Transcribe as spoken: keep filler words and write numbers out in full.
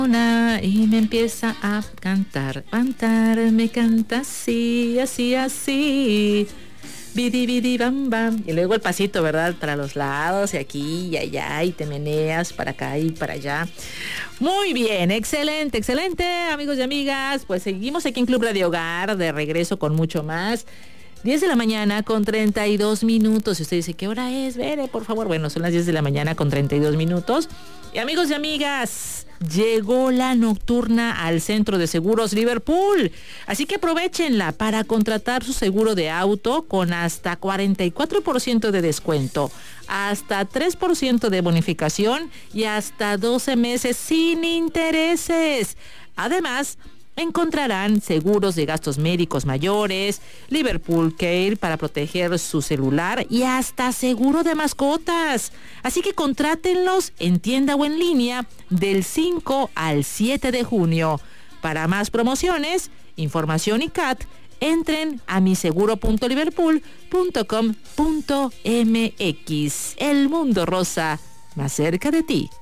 Y me empieza a cantar, cantar, me canta así, así, así. Bidi, bidi, bam, bam. Y luego el pasito, ¿verdad? Para los lados, y aquí y allá, y te meneas para acá y para allá. Muy bien, excelente, excelente, amigos y amigas. Pues seguimos aquí en Club Radio Hogar, de regreso con mucho más. diez de la mañana con treinta y dos minutos. Y usted dice, ¿qué hora es? Vere, por favor. Bueno, son las diez de la mañana con treinta y dos minutos. Y amigos y amigas, llegó la nocturna al Centro de Seguros Liverpool. Así que aprovechenla para contratar su seguro de auto con hasta cuarenta y cuatro por ciento de descuento, hasta tres por ciento de bonificación y hasta doce meses sin intereses. Además, encontrarán seguros de gastos médicos mayores, Liverpool Care para proteger su celular y hasta seguro de mascotas. Así que contrátenlos en tienda o en línea del cinco al siete de junio. Para más promociones, información y C A T, entren a miseguro punto liverpool punto com punto m x. El mundo rosa, más cerca de ti.